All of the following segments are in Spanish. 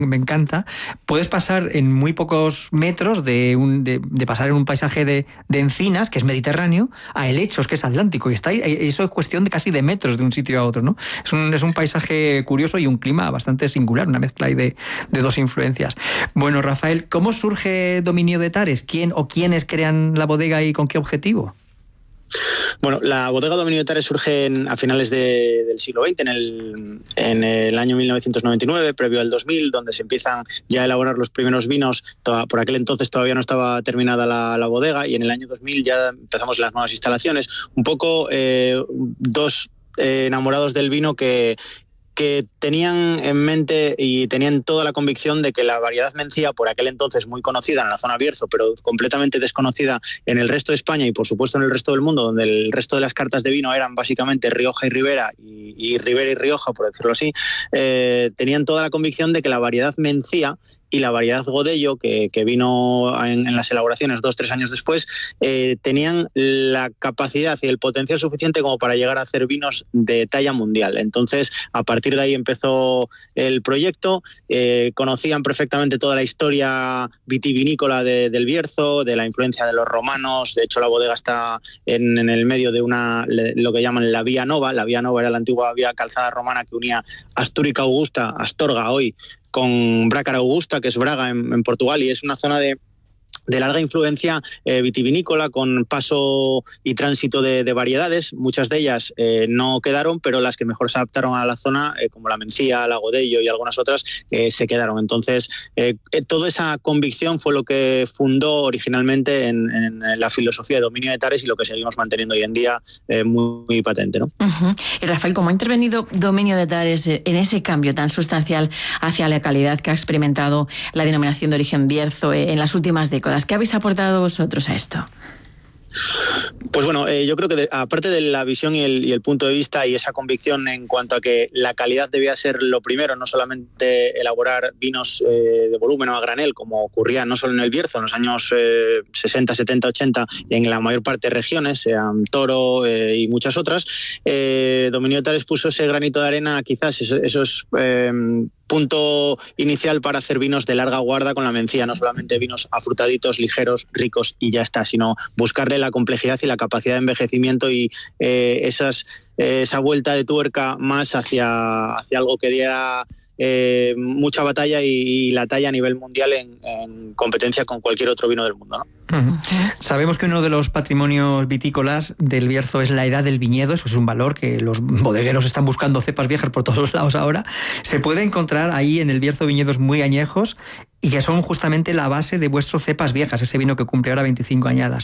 me encanta. Puedes pasar en muy pocos metros de pasar en un paisaje de encinas, que es mediterráneo, a helechos, que es atlántico. Y eso es cuestión de casi de metros de un sitio a otro, ¿no? Es un paisaje curioso y un clima bastante singular, una mezcla ahí de dos influencias. Bueno, Rafael, ¿cómo surge Dominio de Tares? ¿Quién o quiénes crean la bodega y con qué objetivo? Bueno, la bodega Dominio de Tares surge a finales del siglo XX, en el año 1999, previo al 2000, donde se empiezan ya a elaborar los primeros vinos. Por aquel entonces todavía no estaba terminada la bodega, y en el año 2000 ya empezamos las nuevas instalaciones. Un poco dos enamorados del vino que tenían en mente y tenían toda la convicción de que la variedad Mencía, por aquel entonces muy conocida en la zona Bierzo, pero completamente desconocida en el resto de España y por supuesto en el resto del mundo, donde el resto de las cartas de vino eran básicamente Rioja y Ribera, y Ribera y Rioja, por decirlo así, tenían toda la convicción de que la variedad Mencía y la variedad Godello, que vino en las elaboraciones 2-3 años después, tenían la capacidad y el potencial suficiente como para llegar a hacer vinos de talla mundial. Entonces, a partir de ahí empezó el proyecto. Conocían perfectamente toda la historia vitivinícola del Bierzo, de la influencia de los romanos. De hecho, la bodega está en el medio de lo que llaman la Vía Nova. La Vía Nova era la antigua vía calzada romana que unía Astúrica Augusta, Astorga hoy, con Brácara Augusta, que es Braga en Portugal, y es una zona de larga influencia vitivinícola, con paso y tránsito de variedades. Muchas de ellas no quedaron, pero las que mejor se adaptaron a la zona, como la Mencía, la Godello y algunas otras, se quedaron. Entonces, toda esa convicción fue lo que fundó originalmente en la filosofía de Dominio de Tares, y lo que seguimos manteniendo hoy en día muy patente, ¿no? Uh-huh. Y Rafael, ¿cómo ha intervenido Dominio de Tares en ese cambio tan sustancial hacia la calidad que ha experimentado la denominación de origen Bierzo en las últimas décadas? ¿Qué habéis aportado vosotros a esto? Pues bueno, yo creo que aparte de la visión y el punto de vista y esa convicción en cuanto a que la calidad debía ser lo primero, no solamente elaborar vinos de volumen o a granel, como ocurría no solo en el Bierzo en los años 60, 70, 80 y en la mayor parte de regiones, sean Toro y muchas otras. Dominio de Tares puso ese granito de arena, quizás esos punto inicial para hacer vinos de larga guarda con la Mencía, no solamente vinos afrutaditos, ligeros, ricos y ya está, sino buscarle la complejidad y la capacidad de envejecimiento y esa vuelta de tuerca más hacia algo que diera mucha batalla y la talla a nivel mundial en competencia con cualquier otro vino del mundo, ¿no? Uh-huh. Sabemos que uno de los patrimonios vitícolas del Bierzo es la edad del viñedo. Eso es un valor que los bodegueros están buscando cepas viejas por todos los lados ahora. Se puede encontrar ahí en el Bierzo viñedos muy añejos y que son justamente la base de vuestros cepas viejas, ese vino que cumple ahora 25 añadas.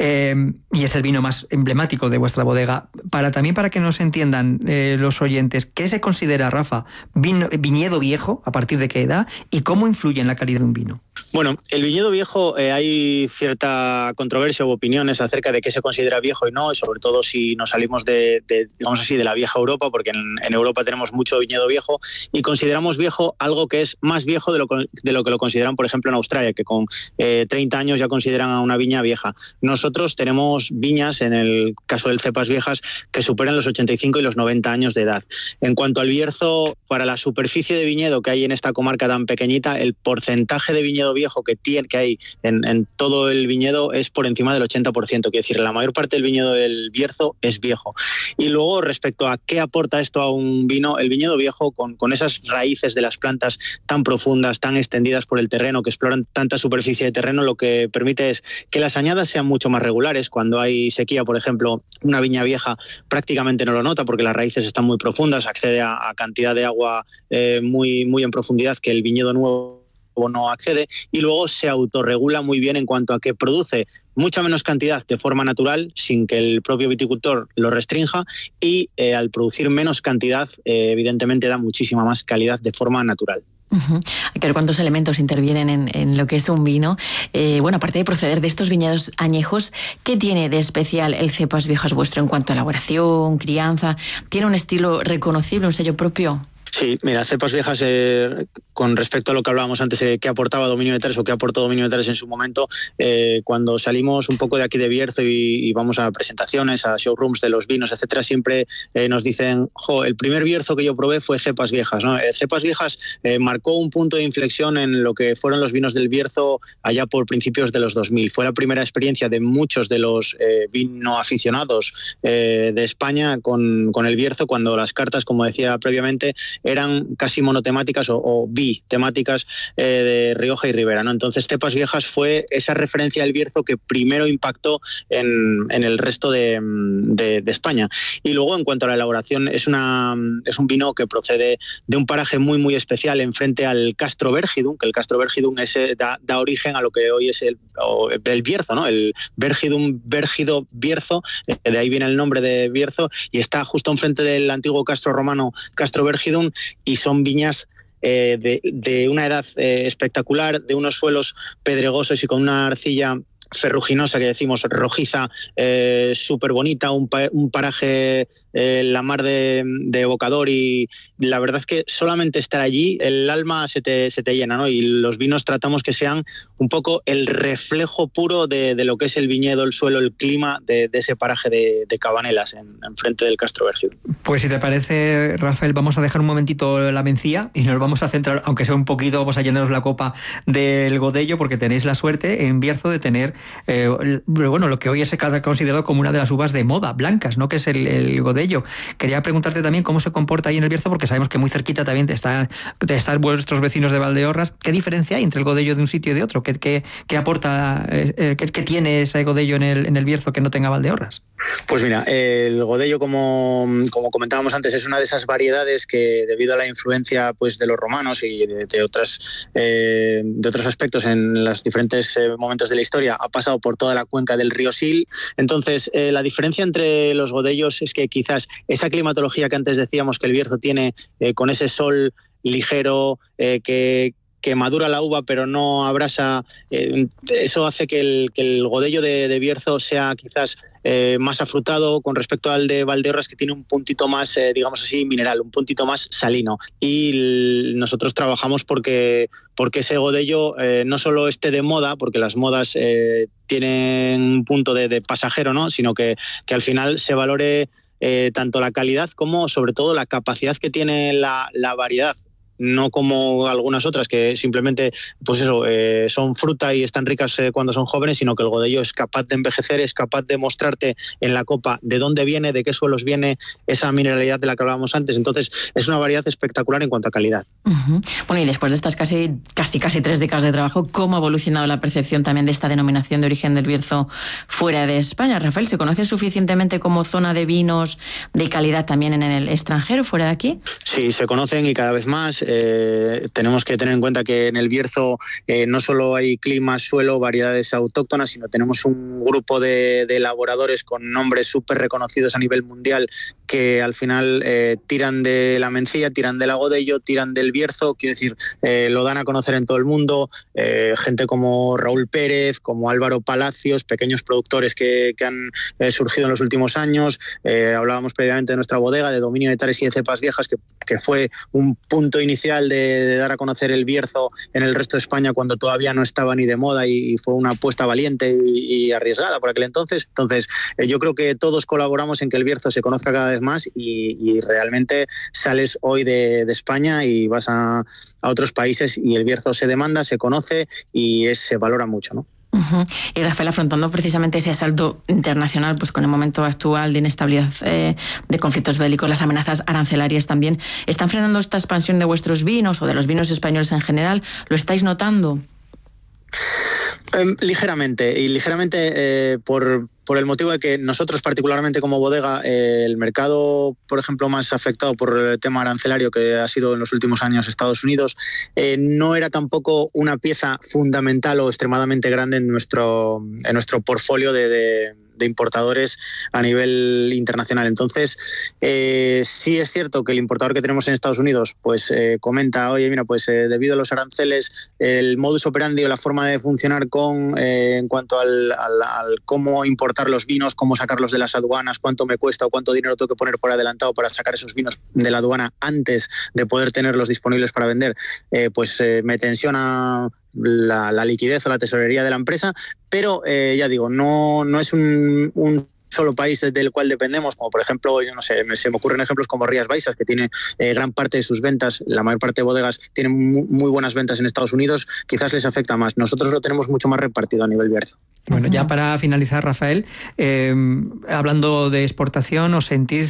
Y es el vino más emblemático de vuestra bodega. También para que nos entiendan los oyentes, ¿qué se considera, Rafa, viñedo viejo? ¿A partir de qué edad? ¿Y cómo influye en la calidad de un vino? Bueno, el viñedo viejo, hay cierta controversia u opiniones acerca de qué se considera viejo y no, y sobre todo si nos salimos digamos así, de la vieja Europa, porque en Europa tenemos mucho viñedo viejo y consideramos viejo algo que es más viejo de lo que lo consideran, por ejemplo, en Australia, que con 30 años ya consideran a una viña vieja. Nosotros tenemos viñas, en el caso del cepas viejas, que superan los 85 y los 90 años de edad. En cuanto al Bierzo, para la superficie de viñedo que hay en esta comarca tan pequeñita, el porcentaje de viñedo viejo que hay en todo el viñedo es por encima del 80%. Quiere decir, la mayor parte del viñedo del Bierzo es viejo. Y luego, respecto a qué aporta esto a un vino, el viñedo viejo, con esas raíces de las plantas tan profundas, tan extendidas por el terreno, que exploran tanta superficie de terreno, lo que permite es que las añadas sean mucho más regulares. Cuando hay sequía, por ejemplo, una viña vieja prácticamente no lo nota porque las raíces están muy profundas, accede a cantidad de agua muy en profundidad que el viñedo nuevo no accede, y luego se autorregula muy bien en cuanto a que produce mucha menos cantidad de forma natural sin que el propio viticultor lo restrinja, y al producir menos cantidad evidentemente da muchísima más calidad de forma natural. Uh-huh. Hay que ver cuántos elementos intervienen en lo que es un vino. Bueno, aparte de proceder de estos viñedos añejos, ¿qué tiene de especial el cepas viejas vuestro en cuanto a elaboración, crianza? ¿Tiene un estilo reconocible, un sello propio? Sí, mira, cepas viejas, con respecto a lo que hablábamos antes, que aportaba Dominio de Tares o que aportó Dominio de Tares en su momento, cuando salimos un poco de aquí de Bierzo y vamos a presentaciones, a showrooms de los vinos, etcétera, siempre nos dicen, el primer Bierzo que yo probé fue cepas viejas, ¿no? Cepas viejas marcó un punto de inflexión en lo que fueron los vinos del Bierzo allá por principios de los 2000. Fue la primera experiencia de muchos de los vino aficionados de España con el Bierzo, cuando las cartas, como decía previamente, eran casi monotemáticas o bitemáticas de Rioja y Ribera, ¿no? Entonces cepas viejas fue esa referencia del Bierzo que primero impactó en el resto de España. Y luego, en cuanto a la elaboración, es un vino que procede de un paraje muy muy especial enfrente al Castro Vergidum, que el Castro Vergidum da origen a lo que hoy es el Bierzo, ¿no? El Vergido Bierzo, de ahí viene el nombre de Bierzo, y está justo enfrente del antiguo Castro romano Castro Vergidum, y son viñas de una edad espectacular, de unos suelos pedregosos y con una arcilla ferruginosa, que decimos rojiza, súper bonita, un paraje la mar de evocador, y la verdad es que solamente estar allí el alma se te llena, ¿no? Y los vinos tratamos que sean un poco el reflejo puro de lo que es el viñedo, el suelo, el clima de ese paraje de Cabanelas en frente del Castro Vergidum. Pues si te parece, Rafael, vamos a dejar un momentito la mencía y nos vamos a centrar, aunque sea un poquito, vamos a llenaros la copa del Godello, porque tenéis la suerte en Bierzo de tener lo que hoy es considerado como una de las uvas de moda, blancas, ¿no? Que es el Godello. Quería preguntarte también cómo se comporta ahí en el Bierzo, porque sabemos que muy cerquita también están vuestros vecinos de Valdeorras. ¿Qué diferencia hay entre el Godello de un sitio y de otro? ¿Qué aporta, qué tiene ese Godello en el Bierzo que no tenga Valdeorras? Pues mira, el Godello, como comentábamos antes, es una de esas variedades que, debido a la influencia pues de los romanos y de otros aspectos en los diferentes momentos de la historia, ha pasado por toda la cuenca del río Sil. Entonces, la diferencia entre los Godellos es que quizás esa climatología que antes decíamos que el Bierzo tiene, con ese sol ligero que madura la uva pero no abrasa, eso hace que el Godello de Bierzo sea quizás más afrutado con respecto al de Valdeorras, que tiene un puntito más, digamos así, mineral, un puntito más salino. Y nosotros trabajamos porque ese Godello no solo esté de moda, porque las modas tienen un punto de pasajero, ¿no? Sino que al final se valore tanto la calidad como sobre todo la capacidad que tiene la variedad. No como algunas otras que simplemente pues eso, son fruta y están ricas cuando son jóvenes, sino que el Godello es capaz de envejecer, es capaz de mostrarte en la copa de dónde viene, de qué suelos viene, esa mineralidad de la que hablábamos antes. Entonces es una variedad espectacular en cuanto a calidad. Uh-huh. Bueno, y después de estas casi 3 décadas de trabajo, ¿cómo ha evolucionado la percepción también de esta denominación de origen del Bierzo fuera de España? Rafael, ¿se conoce suficientemente como zona de vinos de calidad también en el extranjero, fuera de aquí? Sí, se conocen y cada vez más. Tenemos que tener en cuenta que en el Bierzo no solo hay clima, suelo, variedades autóctonas, sino tenemos un grupo de elaboradores con nombres súper reconocidos a nivel mundial que al final tiran de la Mencía, tiran de la Godello, tiran del Bierzo, quiero decir, lo dan a conocer en todo el mundo, gente como Raúl Pérez, como Álvaro Palacios, pequeños productores que han surgido en los últimos años. Hablábamos previamente de nuestra bodega, de Dominio de Tares y de Cepas Viejas, que fue un punto inicial de dar a conocer el Bierzo en el resto de España cuando todavía no estaba ni de moda, y fue una apuesta valiente y arriesgada por aquel entonces. Entonces, yo creo que todos colaboramos en que el Bierzo se conozca cada vez más, y realmente sales hoy de España y vas a otros países y el Bierzo se demanda, se conoce y se valora mucho, ¿no? Uh-huh. Y Rafael, afrontando precisamente ese asalto internacional, pues con el momento actual de inestabilidad, de conflictos bélicos, las amenazas arancelarias también, ¿están frenando esta expansión de vuestros vinos o de los vinos españoles en general? ¿Lo estáis notando? Ligeramente, por el motivo de que nosotros, particularmente como bodega, el mercado, por ejemplo, más afectado por el tema arancelario, que ha sido en los últimos años Estados Unidos, no era tampoco una pieza fundamental o extremadamente grande en nuestro portfolio de importadores a nivel internacional. Entonces, sí es cierto que el importador que tenemos en Estados Unidos pues comenta, oye, mira, pues debido a los aranceles, el modus operandi o la forma de funcionar en cuanto al cómo importar los vinos, cómo sacarlos de las aduanas, cuánto me cuesta o cuánto dinero tengo que poner por adelantado para sacar esos vinos de la aduana antes de poder tenerlos disponibles para vender, pues me tensiona la liquidez o la tesorería de la empresa, pero ya digo, no es un solo país del cual dependemos, como por ejemplo, yo no sé, se me ocurren ejemplos como Rías Baixas, que tiene gran parte de sus ventas, la mayor parte de bodegas tienen muy buenas ventas en Estados Unidos, quizás les afecta más. Nosotros lo tenemos mucho más repartido a nivel Bierzo. Bueno, ya para finalizar, Rafael, hablando de exportación, ¿os sentís